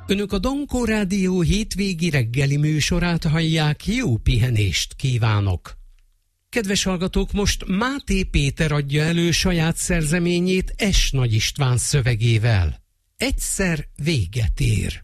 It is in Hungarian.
Önök a Dankó Rádió hétvégi reggeli műsorát hallják, jó pihenést kívánok! Kedves hallgatók, most Máté Péter adja elő saját szerzeményét S. Nagy István szövegével. Egyszer véget ér.